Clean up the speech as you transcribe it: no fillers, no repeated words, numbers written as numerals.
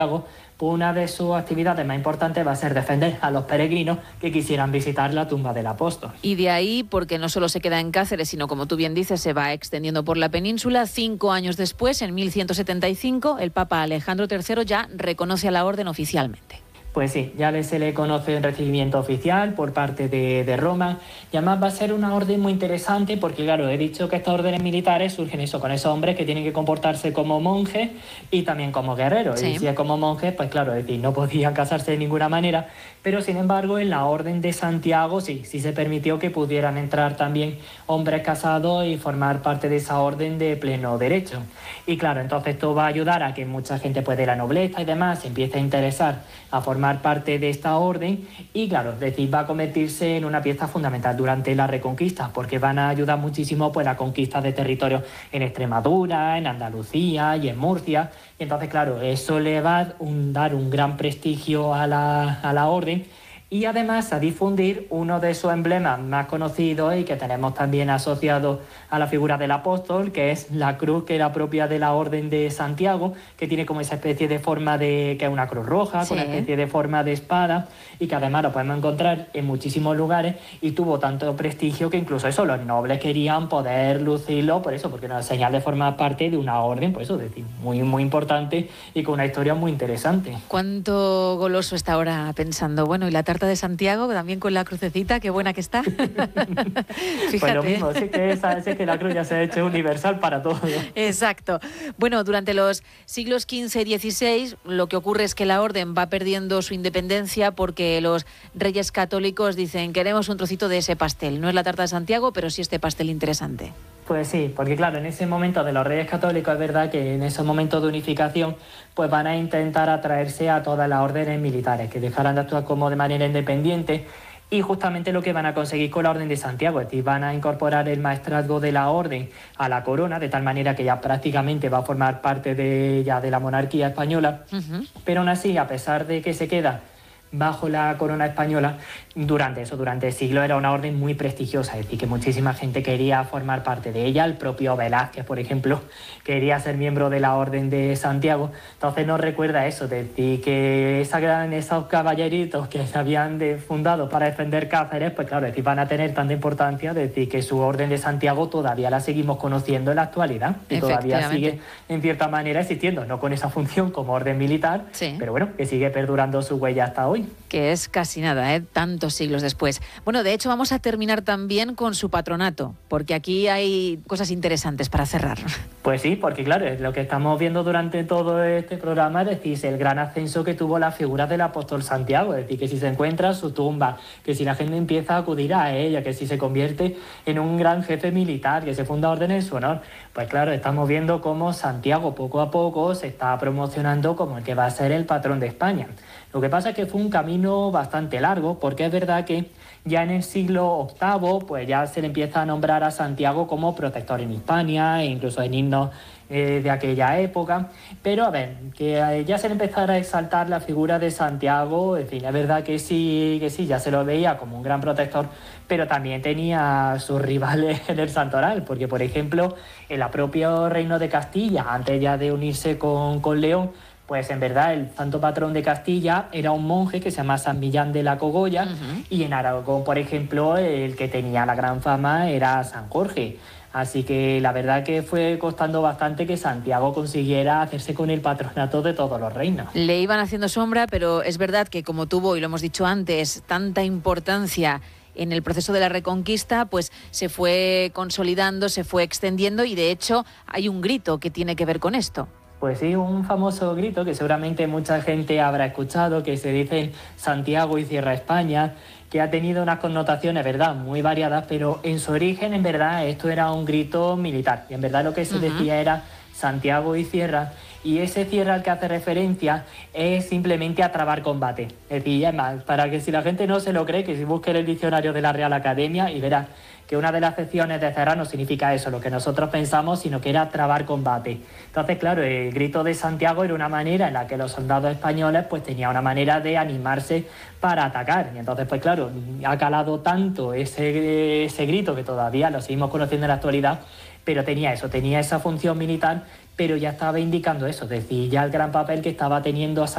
pues una de sus actividades más importantes va a ser defender a los peregrinos que quisieran visitar la tumba del apóstol. Y de ahí, porque no solo se queda en Cáceres, sino como tú bien dices, se va extendiendo por la península. 5 años después, en 1175, el Papa Alejandro III ya reconoce a la orden oficialmente. Pues sí, ya se le conoce el recibimiento oficial por parte de Roma, y además va a ser una orden muy interesante porque, claro, he dicho que estas órdenes militares surgen eso, con esos hombres que tienen que comportarse como monjes y también como guerreros. Sí. Y si es como monjes, pues claro, es decir, no podían casarse de ninguna manera, pero sin embargo en la orden de Santiago sí se permitió que pudieran entrar también hombres casados y formar parte de esa orden de pleno derecho. Y claro, entonces esto va a ayudar a que mucha gente pues, de la nobleza y demás se empiece a interesar a formar parte de esta orden y claro, es decir, va a convertirse en una pieza fundamental durante la Reconquista porque van a ayudar muchísimo pues la conquista de territorios en Extremadura, en Andalucía y en Murcia, y entonces claro, eso le va a dar un gran prestigio a la orden y además a difundir uno de sus emblemas más conocidos y que tenemos también asociado a la figura del apóstol, que es la cruz que era propia de la Orden de Santiago, que tiene como esa especie de forma que es una cruz roja, con una especie de forma de espada, y que además lo podemos encontrar en muchísimos lugares, y tuvo tanto prestigio que incluso eso, los nobles querían poder lucirlo, por eso, porque era una señal de formar parte de una orden, por eso, es decir, muy, muy importante y con una historia muy interesante. ¿Cuánto goloso está ahora pensando? Bueno, y la tarta de Santiago, también con la crucecita, qué buena que está. Fíjate. Pues lo mismo, sí que la cruz ya se ha hecho universal para todos. Exacto. Bueno, durante los siglos XV y XVI lo que ocurre es que la orden va perdiendo su independencia porque los reyes católicos dicen queremos un trocito de ese pastel. No es la tarta de Santiago, pero sí este pastel interesante. Pues sí, porque claro, en ese momento de los reyes católicos es verdad que en esos momentos de unificación pues van a intentar atraerse a todas las órdenes militares, que dejaran de actuar como de manera independiente y justamente lo que van a conseguir con la Orden de Santiago, es decir, van a incorporar el maestrazgo de la orden a la corona, de tal manera que ya prácticamente va a formar parte de la monarquía española, pero aún así, a pesar de que se queda bajo la corona española, durante siglos era una orden muy prestigiosa, es decir, que muchísima gente quería formar parte de ella. El propio Velázquez, por ejemplo, quería ser miembro de la Orden de Santiago. Entonces nos recuerda eso, de decir que esos caballeritos que se habían fundado para defender Cáceres, pues claro, es decir, van a tener tanta importancia, de decir que su Orden de Santiago todavía la seguimos conociendo en la actualidad y todavía sigue en cierta manera existiendo, no con esa función como orden militar, pero bueno, que sigue perdurando su huella hasta hoy. Que es casi nada, tantos siglos después. Bueno, de hecho vamos a terminar también con su patronato, porque aquí hay cosas interesantes para cerrar. Pues sí, porque claro, es lo que estamos viendo durante todo este programa, es decir, el gran ascenso que tuvo la figura del apóstol Santiago, es decir, que si se encuentra su tumba, que si la gente empieza a acudir a ella, que si se convierte en un gran jefe militar, que se funda orden en su honor, pues claro, estamos viendo cómo Santiago poco a poco se está promocionando como el que va a ser el patrón de España. Lo que pasa es que fue un camino bastante largo, porque es verdad que ya en el siglo VIII pues ya se le empieza a nombrar a Santiago como protector en Hispania e incluso en himnos de aquella época, pero a ver, que ya se le empezara a exaltar la figura de Santiago, en fin, es verdad que sí, ya se lo veía como un gran protector, pero también tenía sus rivales en el santoral, porque por ejemplo, en el propio reino de Castilla, antes ya de unirse con León, pues en verdad el santo patrón de Castilla era un monje que se llama San Millán de la Cogolla, y en Aragón, por ejemplo, el que tenía la gran fama era San Jorge. Así que la verdad que fue costando bastante que Santiago consiguiera hacerse con el patronato de todos los reinos. Le iban haciendo sombra, pero es verdad que como tuvo, y lo hemos dicho antes, tanta importancia en el proceso de la Reconquista, pues se fue consolidando, se fue extendiendo y de hecho hay un grito que tiene que ver con esto. Pues sí, un famoso grito que seguramente mucha gente habrá escuchado, que se dice Santiago y cierra España, que ha tenido unas connotaciones, ¿verdad?, muy variadas, pero en su origen, en verdad, esto era un grito militar. Y en verdad lo que se decía era Santiago y cierra, y ese cierra al que hace referencia es simplemente a trabar combate. Es decir, es más, para que si la gente no se lo cree, que si busque el diccionario de la Real Academia y verá que una de las acepciones de cerrar no significa eso, lo que nosotros pensamos, sino que era trabar combate. Entonces, claro, el grito de Santiago era una manera en la que los soldados españoles pues tenían una manera de animarse para atacar. Y entonces, pues claro, ha calado tanto ese grito que todavía lo seguimos conociendo en la actualidad, pero tenía esa función militar, pero ya estaba indicando eso, es decir, ya el gran papel que estaba teniendo